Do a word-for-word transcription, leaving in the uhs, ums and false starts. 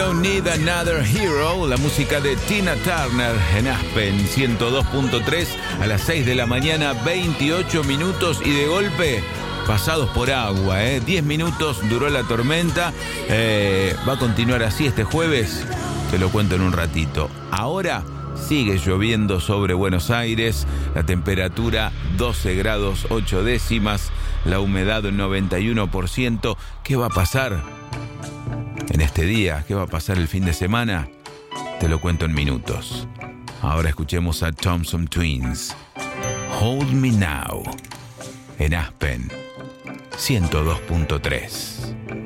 Don't Need Another Hero, la música de Tina Turner en Aspen ciento dos punto tres a las seis de la mañana, veintiocho minutos y de golpe pasados por agua, ¿eh? diez minutos duró la tormenta, eh, va a continuar así este jueves, te lo cuento en un ratito. Ahora sigue lloviendo sobre Buenos Aires, la temperatura doce grados ocho décimas, la humedad noventa y uno por ciento. ¿Qué va a pasar en este día? ¿Qué va a pasar el fin de semana? Te lo cuento en minutos. Ahora escuchemos a Thompson Twins. Hold Me Now en Aspen ciento dos punto tres.